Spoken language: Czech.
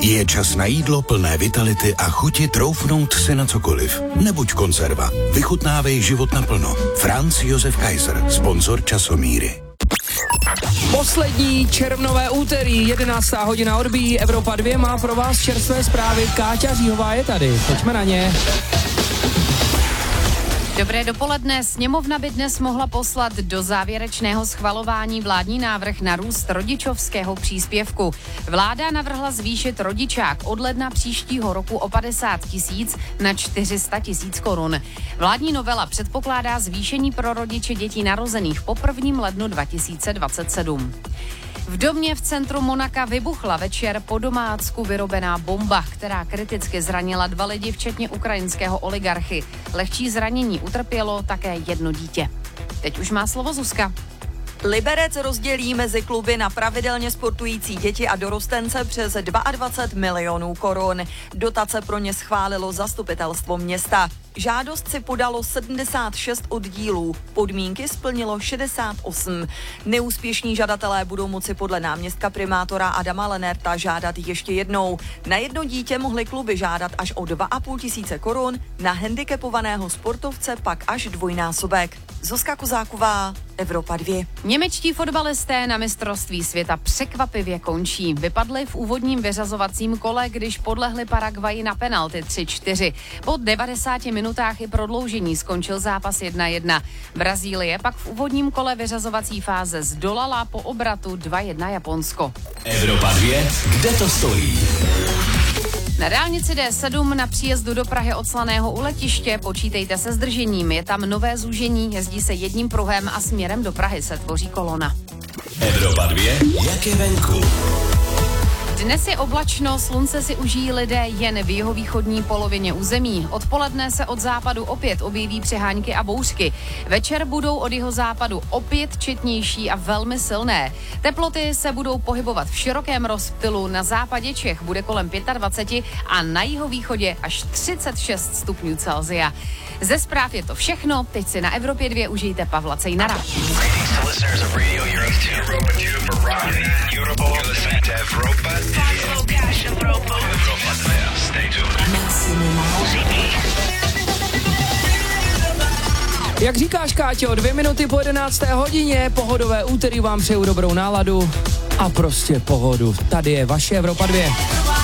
Je čas na jídlo plné vitality a chuti troufnout si na cokoliv. Nebuď konzerva. Vychutnávej život naplno. Franz Josef Kaiser, sponzor Časomíry. Poslední červnové úterý, 11. hodina odbíjí, Evropa 2 má pro vás čerstvé zprávy. Káťa Říhová je tady, pojďme na ně. Dobré dopoledne. Sněmovna by dnes mohla poslat do závěrečného schvalování vládní návrh na růst rodičovského příspěvku. Vláda navrhla zvýšit rodičák od ledna příštího roku o 50 000 na 400 000 korun. Vládní novela předpokládá zvýšení pro rodiče dětí narozených po 1. lednu 2027. V domě v centru Monaka vybuchla večer po domácku vyrobená bomba, která kriticky zranila 2 lidi, včetně ukrajinského oligarchy. Lehčí zranění utrpělo také 1 dítě. Teď už má slovo Zuzka. Liberec rozdělí mezi kluby na pravidelně sportující děti a dorostence přes 22 milionů korun. Dotace pro ně schválilo zastupitelstvo města. Žádost si podalo 76 oddílů, podmínky splnilo 68. Neúspěšní žadatelé budou moci podle náměstka primátora Adama Lenerta žádat ještě jednou. Na 1 dítě mohly kluby žádat až o 2 500 korun, na handicapovaného sportovce pak až dvojnásobek. Zuzka Kozáková, Evropa 2. Němečtí fotbalisté na mistrovství světa překvapivě končí. Vypadli v úvodním vyřazovacím kole, když podlehli Paraguayi na penalty 3-4. Po 90 minutách i prodloužení skončil zápas 1-1. Brazílie pak v úvodním kole vyřazovací fáze zdolala po obratu 2-1 Japonsko. Evropa 2, kde to stojí? Na dálnici D7 na příjezdu do Prahy od Slaného u letiště počítejte se zdržením. Je tam nové zúžení, jezdí se jedním pruhem a směrem do Prahy se tvoří kolona. Evropa 2, jak je venku? Dnes je oblačno, slunce si užijí lidé jen v jihovýchodní polovině území. Odpoledne se od západu opět objeví přehánky a bouřky. Večer budou od jihozápadu opět četnější a velmi silné. Teploty se budou pohybovat v širokém rozptylu. Na západě Čech bude kolem 25 a na jihovýchodě až 36 stupňů Celsia. Ze zpráv je to všechno. Teď si na Evropě 2 užijte Pavla Cejnara. Jak říkáš, Káťo, 2 minuty po 11. hodině, pohodové úterý vám přeju dobrou náladu a prostě pohodu. Tady je vaše Evropa 2.